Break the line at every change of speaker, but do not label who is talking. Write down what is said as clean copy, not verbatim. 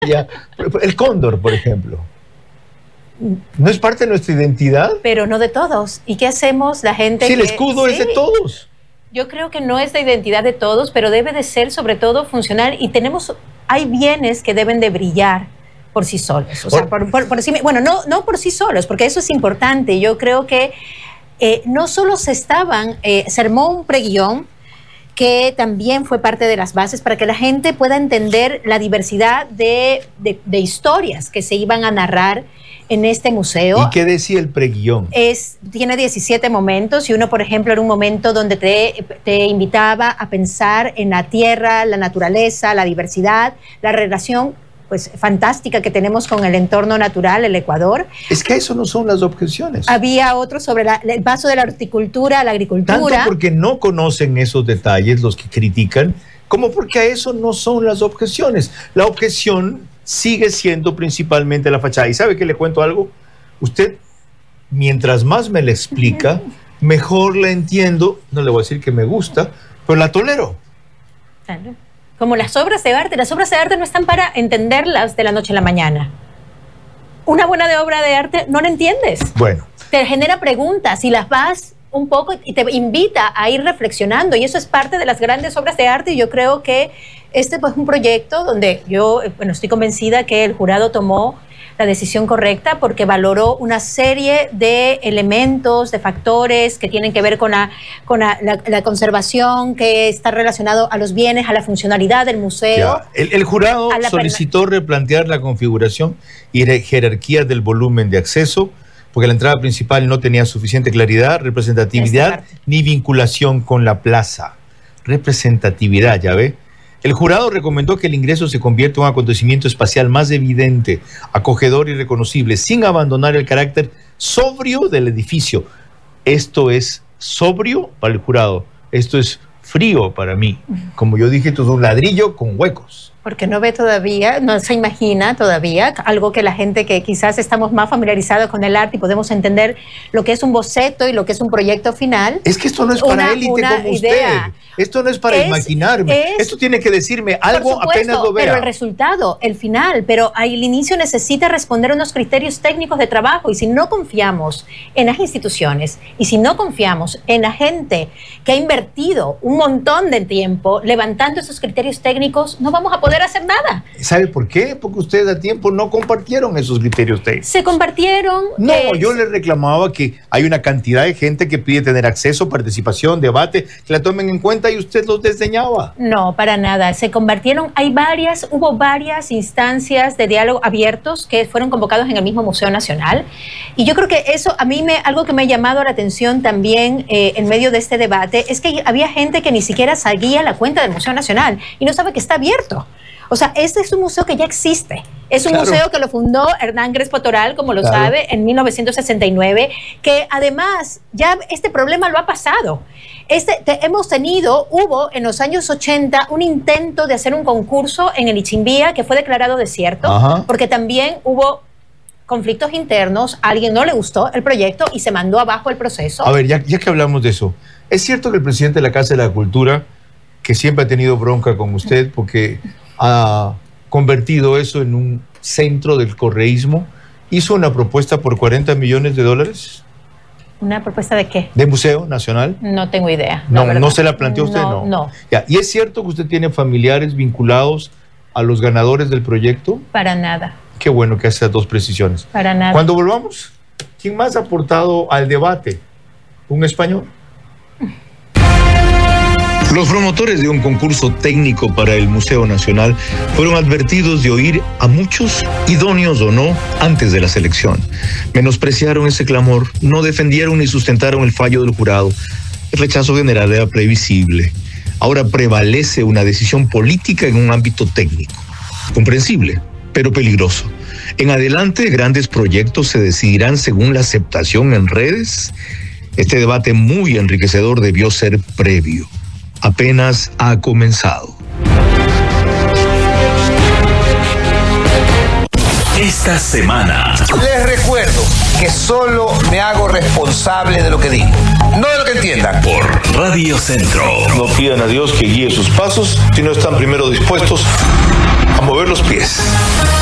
Ya, el cóndor, por ejemplo, ¿no es parte de nuestra identidad?
Pero no de todos. ¿Y qué hacemos la gente?
Sí, el escudo es de todos.
Yo creo que no es de identidad de todos, pero debe de ser sobre todo funcional, y hay bienes que deben de brillar por sí solos. O sea, por sí, bueno, no por sí solos, porque eso es importante. Yo creo que no solo se armó un preguión que también fue parte de las bases para que la gente pueda entender la diversidad de historias que se iban a narrar en este museo.
¿Y qué decía el preguión?
Tiene 17 momentos, y uno, por ejemplo, era un momento donde te invitaba a pensar en la tierra, la naturaleza, la diversidad, la relación pues fantástica que tenemos con el entorno natural, el Ecuador.
Es que eso no son las objeciones.
Había otro sobre el paso de la horticultura a la agricultura.
Tanto porque no conocen esos detalles los que critican, como porque a eso no son las objeciones. La objeción sigue siendo principalmente la fachada. ¿Y sabe qué? Le cuento algo. Usted, mientras más me la explica, mejor la entiendo. No le voy a decir que me gusta, pero la tolero.
Claro. Como las obras de arte. Las obras de arte no están para entenderlas de la noche a la mañana. Una buena obra de arte no la entiendes.
Bueno.
Te genera preguntas y las vas un poco y te invita a ir reflexionando, y eso es parte de las grandes obras de arte. Y yo creo que este pues, es un proyecto donde yo estoy convencida que el jurado tomó la decisión correcta, porque valoró una serie de elementos, de factores que tienen que ver con la conservación, que está relacionado a los bienes, a la funcionalidad del museo.
El jurado solicitó replantear la configuración y jerarquía del volumen de acceso, porque la entrada principal no tenía suficiente claridad, representatividad ni vinculación con la plaza. Representatividad, ya ve. El jurado recomendó que el ingreso se convierta en un acontecimiento espacial más evidente, acogedor y reconocible, sin abandonar el carácter sobrio del edificio. Esto es sobrio para el jurado, esto es frío para mí. Como yo dije, esto es un ladrillo con huecos.
Porque no ve todavía, no se imagina todavía, algo que la gente que quizás estamos más familiarizados con el arte y podemos entender lo que es un boceto y lo que es un proyecto final.
Es que esto no es para élite como usted. Esto no es para imaginarme. Esto tiene que decirme algo, supuesto, apenas lo vea.
Pero el resultado, el final, pero al inicio necesita responder a unos criterios técnicos de trabajo, y si no confiamos en las instituciones y si no confiamos en la gente que ha invertido un montón de tiempo levantando esos criterios técnicos, no vamos a poder hacer nada.
¿Sabe por qué? Porque ustedes a tiempo no compartieron esos criterios técnicos.
Se compartieron.
No, yo les reclamaba que hay una cantidad de gente que pide tener acceso, participación, debate, que la tomen en cuenta, y usted los desdeñaba.
No, para nada. Se compartieron. Hubo varias instancias de diálogo abiertos que fueron convocados en el mismo Museo Nacional, y yo creo que eso algo que me ha llamado la atención también en medio de este debate es que había gente que ni siquiera seguía la cuenta del Museo Nacional y no sabe que está abierto. O sea, este es un museo que ya existe. Es un museo que lo fundó Hernán Crespo Toral, como lo sabe, en 1969, que además ya este problema lo ha pasado. Hubo en los años 80 un intento de hacer un concurso en el Ichimbía que fue declarado desierto, porque también hubo conflictos internos, a alguien no le gustó el proyecto y se mandó abajo el proceso.
A ver, ya que hablamos de eso, ¿es cierto que el presidente de la Casa de la Cultura, que siempre ha tenido bronca con usted porque ha convertido eso en un centro del correísmo, hizo una propuesta por $40 millones?
¿Una propuesta de qué?
¿De Museo Nacional?
No tengo idea.
¿No se la planteó usted?
No.
Ya. ¿Y es cierto que usted tiene familiares vinculados a los ganadores del proyecto?
Para nada.
Qué bueno que hace las dos precisiones.
Para nada.
Cuando volvamos, ¿quién más ha aportado al debate? ¿Un español? Los promotores de un concurso técnico para el Museo Nacional fueron advertidos de oír a muchos, idóneos o no, antes de la selección. Menospreciaron ese clamor, no defendieron ni sustentaron el fallo del jurado. El rechazo general era previsible. Ahora prevalece una decisión política en un ámbito técnico. Comprensible, pero peligroso. En adelante, grandes proyectos se decidirán según la aceptación en redes. Este debate muy enriquecedor debió ser previo. Apenas ha comenzado.
Esta semana
les recuerdo que solo me hago responsable de lo que digo, no de lo que entiendan.
Por Radio Centro.
No pidan a Dios que guíe sus pasos si no están primero dispuestos
a mover los pies.